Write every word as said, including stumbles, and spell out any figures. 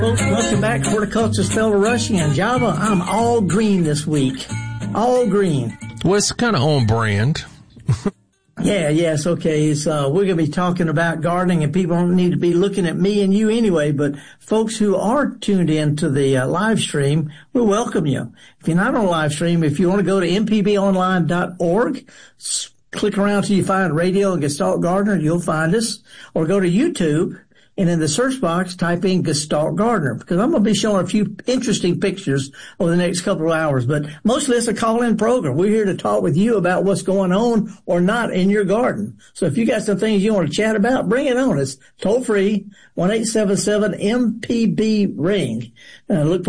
Folks, welcome back to Horticulture Spelled Rushing and Java. I'm all green this week. All green. Well, it's kind of on brand. Yeah, yes, okay. It's, uh, we're going to be talking about gardening, and people don't need to be looking at me and you anyway, but folks who are tuned in to the uh, live stream, we welcome you. If you're not on live stream, if you want to go to m p b online dot org, click around till you find Radio and Gestalt Gardener, you'll find us, or go to YouTube. And in the search box, type in Gestalt Gardener, because I'm going to be showing a few interesting pictures over the next couple of hours. But mostly it's a call-in program. We're here to talk with you about what's going on or not in your garden. So if you got some things you want to chat about, bring it on. It's toll-free, one eight seven seven M P B ring. Uh, look